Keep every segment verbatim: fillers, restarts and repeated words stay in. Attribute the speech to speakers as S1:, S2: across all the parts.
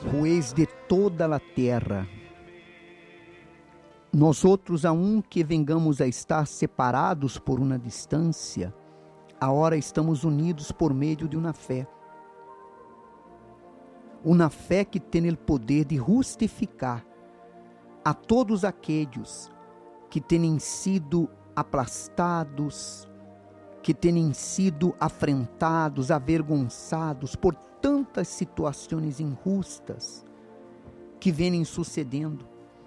S1: juez de toda a terra, nós outros, aunque vengamos a estar separados por uma distância, agora estamos unidos por meio de uma fé. Uma fé que tem o poder de justificar a todos aqueles que têm sido aplastados, que têm sido afrentados, avergonçados por tantas situações injustas que vêm sucedendo,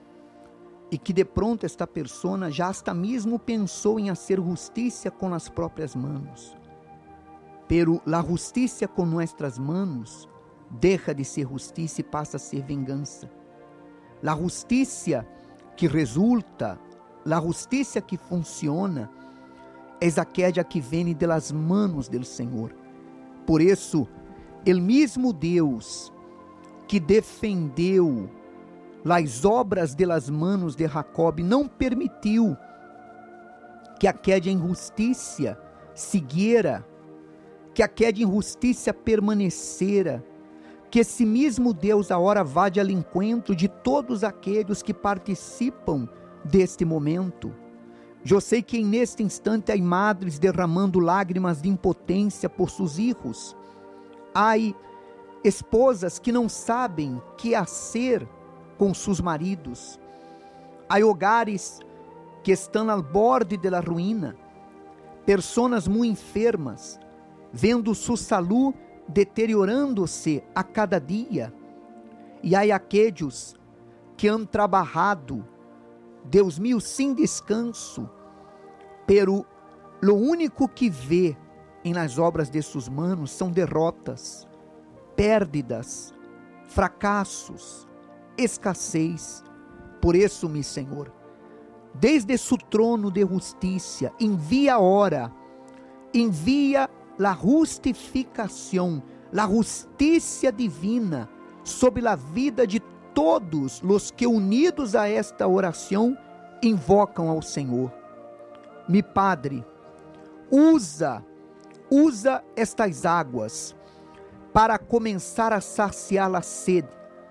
S1: e que de pronto esta pessoa já hasta mesmo pensou em fazer justiça com as próprias mãos. Pero a justiça com nossas mãos deixa de ser justiça e passa a ser vingança. A justiça que resulta, a justiça que funciona, é aquela que vem das mãos do Senhor. Por isso, o mesmo Deus que defendeu as obras de las manos de Jacob não permitiu que aquela injustiça seguira, que aquela injustiça permanecera, que esse mesmo Deus agora vá de ao encontro de todos aqueles que participam deste momento. Eu sei que neste instante há madres derramando lágrimas de impotência por seus filhos, há esposas que não sabem que fazer com seus maridos, há hogares que estão ao borde da ruína, pessoas muito enfermas, vendo sua saúde deteriorando-se a cada dia, e há aqueles que han trabalhado, Deus mío, sem descanso, pero lo único que vê em las obras de suas manos são derrotas, pérdidas, fracassos, escassez. Por isso, meu Senhor, desde su trono de justiça, envia agora, envia a justificação, a justiça divina sobre a vida de todos os que unidos a esta oração invocam ao Senhor. Mi Padre, usa, usa estas águas para começar a saciar a sede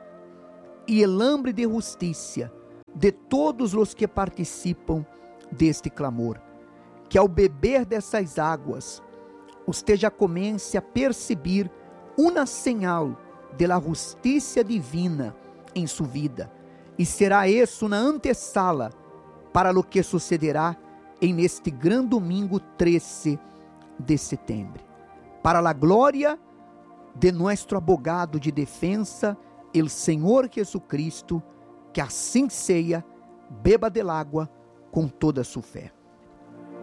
S1: e el hambre de justiça de todos os que participam deste clamor. Que ao beber dessas águas, você já comece a perceber uma señal de la justiça divina em sua vida, e será isso na antessala para o que sucederá em neste grande domingo treze de setembro. Para a glória de nosso abogado de defensa, el Senhor Jesucristo, que assim seja, beba del água com toda a sua fé.